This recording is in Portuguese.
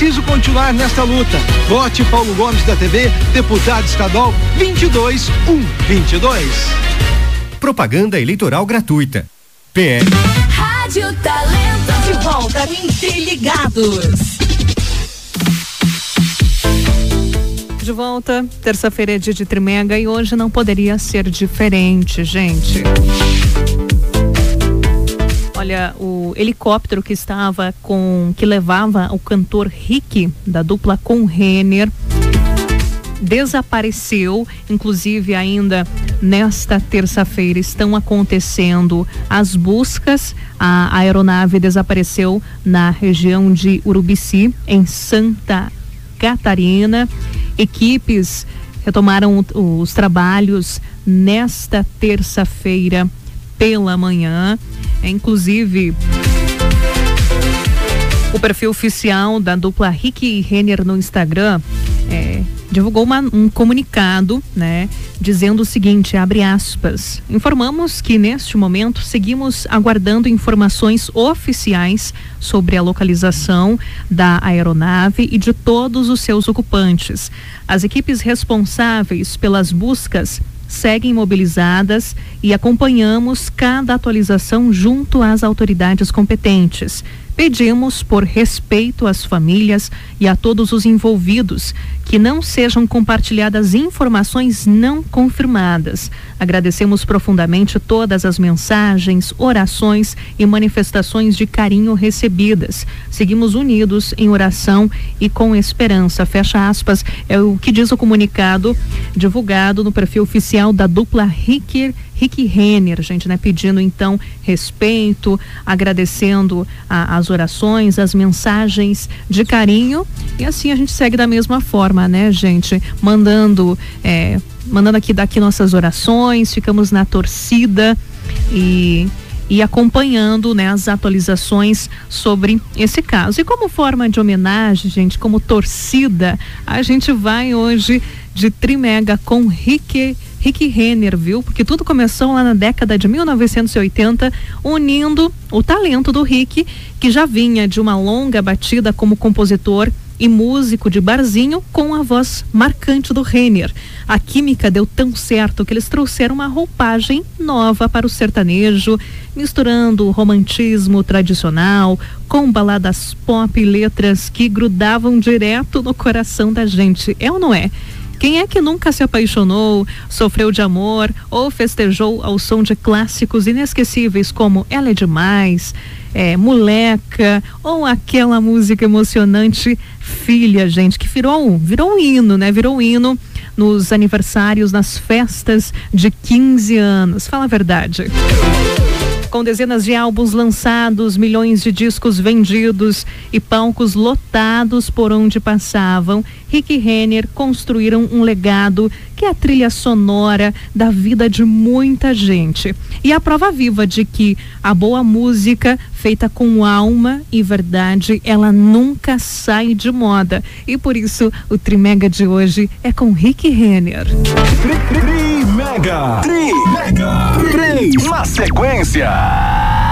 preciso continuar nesta luta. Vote Paulo Gomes da TV, deputado estadual 22122. Propaganda eleitoral gratuita. PL. Rádio Talento. De volta, Interligados. De volta, terça-feira é dia de Trimega e hoje não poderia ser diferente, gente. Olha, o helicóptero que levava o cantor Rick, da dupla com Renner, desapareceu. Inclusive, ainda nesta terça-feira estão acontecendo as buscas. A aeronave desapareceu na região de Urubici, em Santa Catarina. Equipes retomaram os trabalhos nesta terça-feira pela manhã. Inclusive, o perfil oficial da dupla Rick e Renner no Instagram divulgou um comunicado, né, dizendo o seguinte, abre aspas: informamos que neste momento seguimos aguardando informações oficiais sobre a localização da aeronave e de todos os seus ocupantes. As equipes responsáveis pelas buscas seguem mobilizadas e acompanhamos cada atualização junto às autoridades competentes. Pedimos, por respeito às famílias e a todos os envolvidos, que não sejam compartilhadas informações não confirmadas. Agradecemos profundamente todas as mensagens, orações e manifestações de carinho recebidas. Seguimos unidos em oração e com esperança. Fecha aspas, é o que diz o comunicado divulgado no perfil oficial da dupla Rick e Renner, gente, né? Pedindo então respeito, agradecendo as orações, as mensagens de carinho, e assim a gente segue da mesma forma, né, gente? Mandando aqui nossas orações, ficamos na torcida e acompanhando, né, as atualizações sobre esse caso. E como forma de homenagem, gente, como torcida, a gente vai hoje de Trimega com Rick Renner, viu? Porque tudo começou lá na década de 1980, unindo o talento do Rick, que já vinha de uma longa batida como compositor e músico de barzinho, com a voz marcante do Renner. A química deu tão certo que eles trouxeram uma roupagem nova para o sertanejo, misturando o romantismo tradicional com baladas pop e letras que grudavam direto no coração da gente. É ou não é? Quem é que nunca se apaixonou, sofreu de amor ou festejou ao som de clássicos inesquecíveis como Ela é Demais, Moleca, ou aquela música emocionante Filha, gente, que virou um hino, né? Virou um hino nos aniversários, nas festas de 15 anos. Fala a verdade. Com dezenas de álbuns lançados, milhões de discos vendidos e palcos lotados por onde passavam, Rick e Renner construíram um legado que é a trilha sonora da vida de muita gente. E a prova viva de que a boa música, feita com alma e verdade, ela nunca sai de moda. E por isso, o Trimega de hoje é com Rick e Renner. Trimega 3 na sequência.